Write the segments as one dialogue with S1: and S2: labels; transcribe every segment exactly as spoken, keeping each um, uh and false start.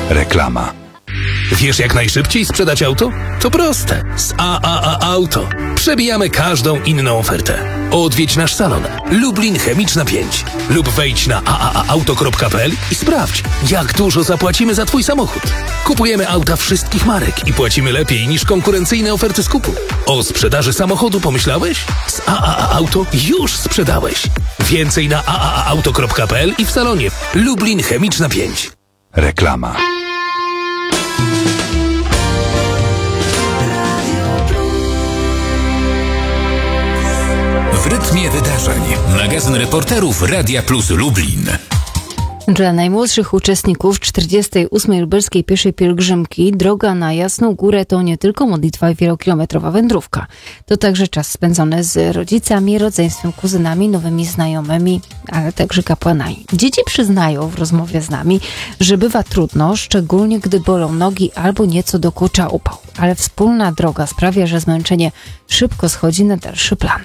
S1: Reklama.
S2: Wiesz, jak najszybciej sprzedać auto? To proste. Z A A A Auto przebijamy każdą inną ofertę. Odwiedź nasz salon Lublin Chemiczna pięć lub wejdź na a a a auto kropka p l i sprawdź, jak dużo zapłacimy za Twój samochód. Kupujemy auta wszystkich marek i płacimy lepiej niż konkurencyjne oferty skupu. O sprzedaży samochodu pomyślałeś? Z A A A Auto już sprzedałeś. Więcej na a a a auto kropka p l i w salonie Lublin Chemiczna pięć.
S1: Reklama.
S3: W rytmie wydarzeń. Magazyn reporterów Radia Plus Lublin.
S4: Dla najmłodszych uczestników czterdziestej ósmej lubelskiej pieszej pielgrzymki droga na Jasną Górę to nie tylko modlitwa i wielokilometrowa wędrówka. To także czas spędzony z rodzicami, rodzeństwem, kuzynami, nowymi znajomymi, ale także kapłanami. Dzieci przyznają w rozmowie z nami, że bywa trudno, szczególnie gdy bolą nogi albo nieco dokucza upał. Ale wspólna droga sprawia, że zmęczenie szybko schodzi na dalszy plan.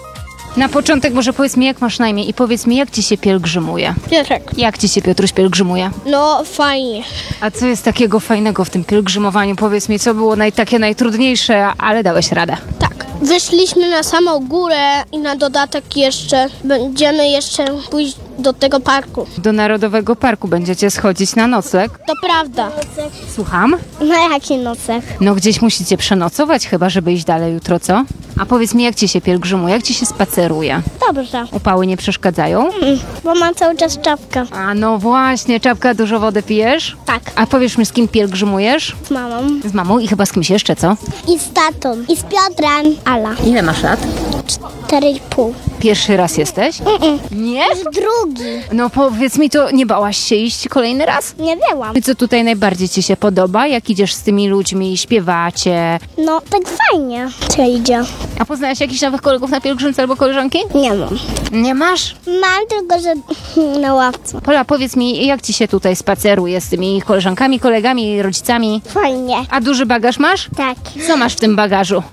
S4: Na początek może powiedz mi, jak masz na imię i powiedz mi, jak ci się pielgrzymuje.
S5: Piotrek.
S4: Jak ci się, Piotruś, pielgrzymuje?
S5: No fajnie.
S4: A co jest takiego fajnego w tym pielgrzymowaniu? Powiedz mi, co było naj, takie najtrudniejsze, ale dałeś radę.
S5: Tak. Wyszliśmy na samą górę i na dodatek jeszcze będziemy jeszcze pójść do tego parku.
S4: Do Narodowego Parku będziecie schodzić na nocleg?
S5: To prawda.
S4: Słucham?
S5: Na jaki nocleg?
S4: No gdzieś musicie przenocować chyba, żeby iść dalej jutro, co? A powiedz mi, jak ci się pielgrzymuje, jak ci się spaceruje?
S5: Dobrze.
S4: Upały nie przeszkadzają?
S5: Mm, bo mam cały czas czapkę.
S4: A no właśnie, czapka, dużo wody pijesz?
S5: Tak.
S4: A powiesz mi, z kim pielgrzymujesz?
S5: Z mamą.
S4: Z mamą i chyba z kimś jeszcze, co?
S5: I z tatą. I z Piotrem. Ala.
S4: Ile masz lat?
S5: Cztery i pół.
S4: Pierwszy raz jesteś?
S5: Mm-mm.
S4: Nie?
S5: Drugi.
S4: No powiedz mi, to nie bałaś się iść kolejny raz?
S5: Nie byłam.
S4: I co tutaj najbardziej ci się podoba? Jak idziesz z tymi ludźmi, śpiewacie?
S5: No tak fajnie. Co idzie?
S4: A poznałeś jakichś nowych kolegów na pielgrzymce albo koleżanki?
S5: Nie mam.
S4: Nie masz?
S5: Mam tylko, że na ławce.
S4: Pola, powiedz mi, jak ci się tutaj spaceruje z tymi koleżankami, kolegami, rodzicami?
S5: Fajnie.
S4: A duży bagaż masz?
S5: Tak.
S4: Co masz w tym bagażu?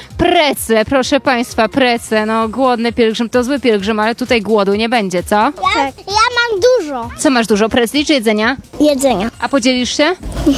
S4: Prece, proszę państwa, prece. No głodny pielgrzym to zły pielgrzym, ale tutaj głodu nie będzie, co?
S5: Ja, tak. ja mam dużo.
S4: Co masz dużo, pretzli czy jedzenia?
S5: Jedzenia.
S4: A podzielisz się?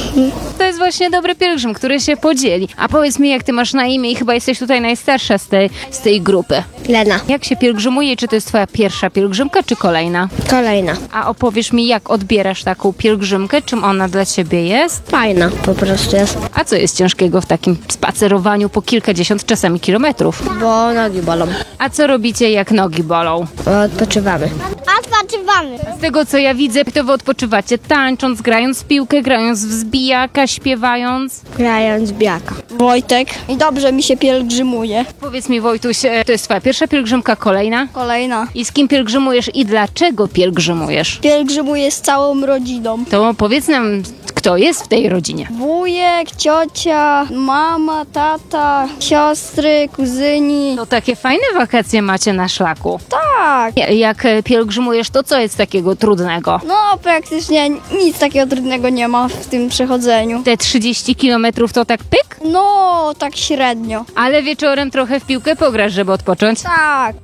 S4: To jest właśnie dobry pielgrzym, który się podzieli. A powiedz mi, jak ty masz na imię i chyba jesteś tutaj najstarsza z tej, z tej grupy.
S5: Lena.
S4: Jak się pielgrzymuje? Czy to jest twoja pierwsza pielgrzymka, czy kolejna?
S5: Kolejna.
S4: A opowiesz mi, jak odbierasz taką pielgrzymkę? Czym ona dla ciebie jest?
S5: Fajna po prostu jest.
S4: A co jest ciężkiego w takim spacerowaniu po kilkadziesiąt czasami kilometrów?
S5: Bo nogi bolą.
S4: A co robicie, jak nogi bolą?
S5: Odpoczywamy. Odpoczywamy.
S4: Z tego, co ja widzę, to wy odpoczywacie tańcząc, grając w piłkę, grając w zbijaka, śpiewając.
S5: Grając biaka.
S6: Wojtek i dobrze mi się pielgrzymuje.
S4: Powiedz mi, Wojtuś, to jest twoja pierwsza pielgrzymka, kolejna?
S6: Kolejna.
S4: I z kim pielgrzymujesz i dlaczego pielgrzymujesz?
S6: Pielgrzymuję z całą rodziną.
S4: To powiedz nam, kto jest w tej rodzinie?
S6: Wujek, ciocia, mama, tata, siostry, kuzyni.
S4: No takie fajne wakacje macie na szlaku.
S6: Tak.
S4: Jak pielgrzymujesz, to co jest takiego trudnego?
S6: No praktycznie nic takiego trudnego nie ma w tym przechodzeniu.
S4: Te trzydzieści kilometrów to tak pyk?
S6: No tak średnio.
S4: Ale wieczorem trochę w piłkę pograsz, żeby odpocząć?
S6: Tak.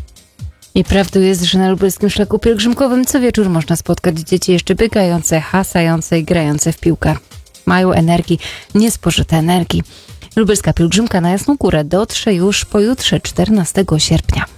S4: I prawdą jest, że na lubelskim szlaku pielgrzymkowym co wieczór można spotkać dzieci jeszcze biegające, hasające i grające w piłkę. Mają energii, niespożyte energii. Lubelska pielgrzymka na Jasną Górę dotrze już pojutrze, czternastego sierpnia.